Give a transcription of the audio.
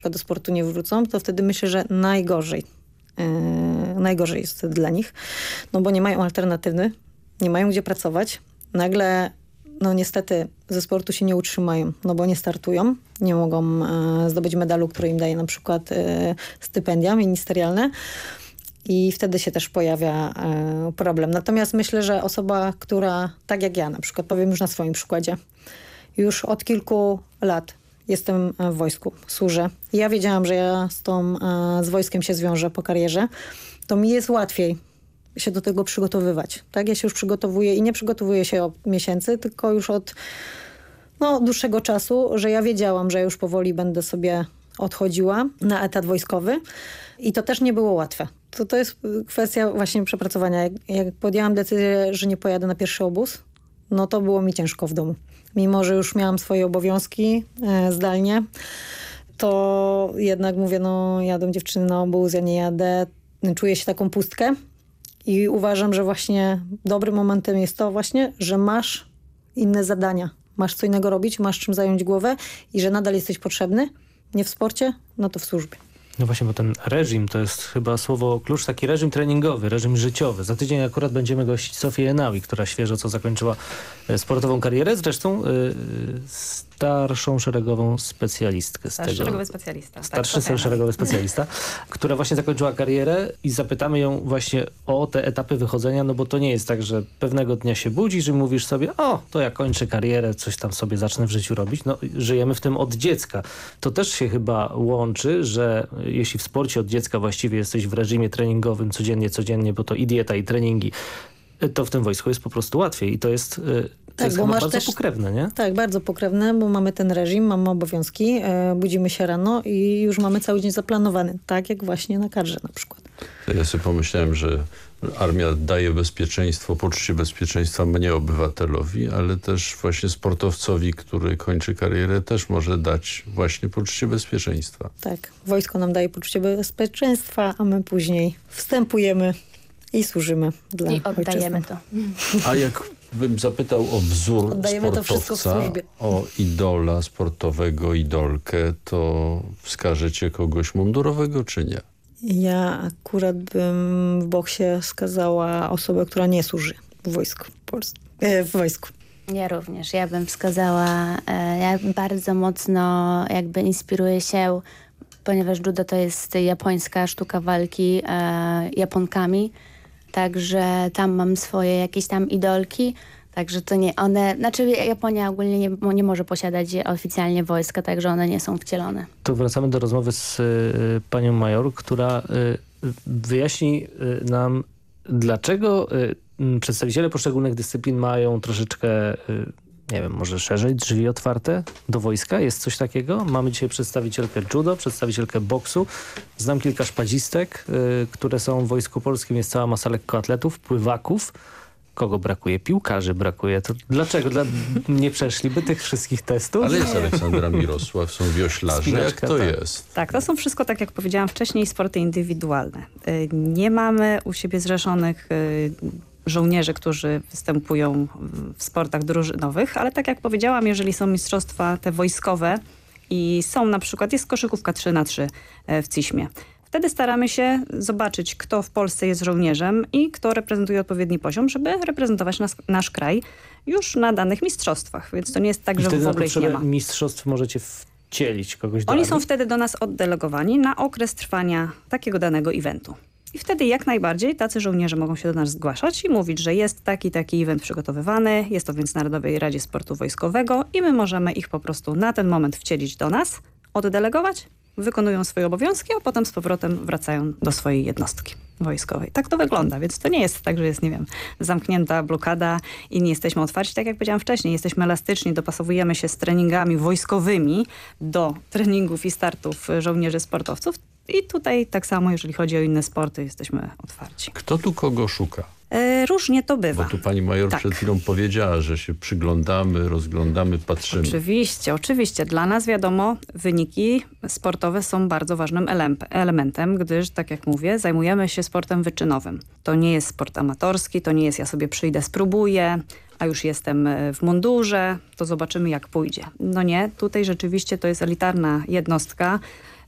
do sportu nie wrócą, to wtedy myślę, że najgorzej jest wtedy dla nich, no bo nie mają alternatywy, nie mają gdzie pracować. Nagle, no niestety ze sportu się nie utrzymają, no bo nie startują, nie mogą zdobyć medalu, który im daje na przykład stypendia ministerialne i wtedy się też pojawia problem. Natomiast myślę, że osoba, która, tak jak ja na przykład, powiem już na swoim przykładzie, już od kilku lat jestem w wojsku, służę. Ja wiedziałam, że ja z wojskiem się zwiążę po karierze, to mi jest łatwiej się do tego przygotowywać. Tak, ja się już przygotowuję i nie przygotowuję się od miesięcy, tylko już od dłuższego czasu, że ja wiedziałam, że już powoli będę sobie odchodziła na etat wojskowy i to też nie było łatwe. To jest kwestia właśnie przepracowania. Jak podjęłam decyzję, że nie pojadę na pierwszy obóz, no to było mi ciężko w domu. Mimo że już miałam swoje obowiązki zdalnie, to jednak mówię, no jadą dziewczyny na obóz, ja nie jadę. Czuję się taką pustkę i uważam, że właśnie dobrym momentem jest to właśnie, że masz inne zadania. Masz co innego robić, masz czym zająć głowę i że nadal jesteś potrzebny, nie w sporcie, no to w służbie. No właśnie, bo ten reżim to jest chyba słowo klucz, taki reżim treningowy, reżim życiowy. Za tydzień akurat będziemy gościć Sofię Enaui, która świeżo co zakończyła sportową karierę, zresztą starszą szeregową specjalistkę. Szeregowy specjalista. Starszy szeregowy specjalista, która właśnie zakończyła karierę i zapytamy ją właśnie o te etapy wychodzenia, no bo to nie jest tak, że pewnego dnia się budzisz i mówisz sobie, to ja kończę karierę, coś tam sobie zacznę w życiu robić. No żyjemy w tym od dziecka. To też się chyba łączy, że jeśli w sporcie od dziecka właściwie jesteś w reżimie treningowym codziennie, bo to i dieta, i treningi, to w tym wojsku jest po prostu łatwiej i to jest... To jest chyba bardzo pokrewne, nie? Tak, bardzo pokrewne, bo mamy ten reżim, mamy obowiązki, budzimy się rano i już mamy cały dzień zaplanowany, tak jak właśnie na kadrze na przykład. Ja sobie pomyślałem, że armia daje bezpieczeństwo, poczucie bezpieczeństwa mnie, obywatelowi, ale też właśnie sportowcowi, który kończy karierę, też może dać właśnie poczucie bezpieczeństwa. Tak, wojsko nam daje poczucie bezpieczeństwa, a my później wstępujemy i służymy dla i oddajemy ojczyzny. to. A jak bym zapytał o wzór oddajemy to wszystko w sportowca, służbie. o idola sportowego, idolkę, to wskażecie kogoś mundurowego czy nie? Ja akurat bym w boksie wskazała osobę, która nie służy w wojsku w wojsku. Ja również. Ja bym wskazała, ja bardzo mocno jakby inspiruję się, ponieważ judo to jest japońska sztuka walki Japonkami, także tam mam swoje jakieś tam idolki, także to nie one, znaczy Japonia ogólnie nie może posiadać oficjalnie wojska, także one nie są wcielone. To wracamy do rozmowy z panią major, która wyjaśni nam, dlaczego przedstawiciele poszczególnych dyscyplin mają troszeczkę, nie wiem, może szerzej drzwi otwarte do wojska? Jest coś takiego? Mamy dzisiaj przedstawicielkę judo, przedstawicielkę boksu. Znam kilka szpadzistek, które są w Wojsku Polskim. Jest cała masa lekkoatletów, pływaków. Kogo brakuje? Piłkarzy brakuje. To dlaczego? Nie przeszliby tych wszystkich testów? Ale jest Aleksandra Mirosław, są wioślarze. Spinaczka, Jak to tak jest? Tak, to są wszystko, tak jak powiedziałam wcześniej, sporty indywidualne. Nie mamy u siebie zrzeszonych żołnierzy, którzy występują w sportach drużynowych, ale tak jak powiedziałam, jeżeli są mistrzostwa te wojskowe i są na przykład, jest koszykówka 3x3 w CISM-ie. Wtedy staramy się zobaczyć, kto w Polsce jest żołnierzem i kto reprezentuje odpowiedni poziom, żeby reprezentować nasz kraj już na danych mistrzostwach. Więc to nie jest tak, że w ogóle ich nie ma. Mistrzostw możecie wcielić kogoś do Oni armii? są wtedy do nas oddelegowani na okres trwania takiego danego eventu. I wtedy jak najbardziej tacy żołnierze mogą się do nas zgłaszać i mówić, że jest taki event przygotowywany, jest to w Międzynarodowej Radzie Sportu Wojskowego i my możemy ich po prostu na ten moment wcielić do nas, oddelegować, wykonują swoje obowiązki, a potem z powrotem wracają do swojej jednostki wojskowej. Tak to wygląda, więc to nie jest tak, że jest, nie wiem, zamknięta blokada i nie jesteśmy otwarci. Tak jak powiedziałam wcześniej, jesteśmy elastyczni, dopasowujemy się z treningami wojskowymi do treningów i startów żołnierzy sportowców. I tutaj tak samo, jeżeli chodzi o inne sporty, jesteśmy otwarci. Kto tu kogo szuka? Różnie to bywa. Bo tu pani major przed chwilą powiedziała, że się przyglądamy, rozglądamy, patrzymy. Oczywiście. Dla nas wiadomo, wyniki sportowe są bardzo ważnym elementem, gdyż, tak jak mówię, zajmujemy się sportem wyczynowym. To nie jest sport amatorski, to nie jest ja sobie przyjdę, spróbuję, a już jestem w mundurze, to zobaczymy jak pójdzie. No nie, tutaj rzeczywiście to jest elitarna jednostka.